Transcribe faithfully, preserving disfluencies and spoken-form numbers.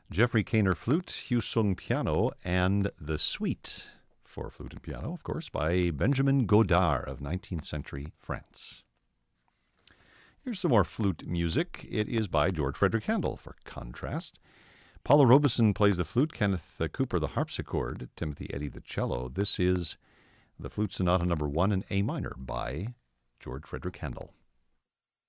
Jeffrey Kaner flute, Hugh Sung piano, and The Suite for flute and piano, of course, by Benjamin Godard of nineteenth century France. Here's some more flute music. It is by George Frederick Handel, for contrast. Paula Robeson plays the flute, Kenneth Cooper the harpsichord, Timothy Eddy the cello. This is the Flute Sonata number one in A minor by George Frederick Handel.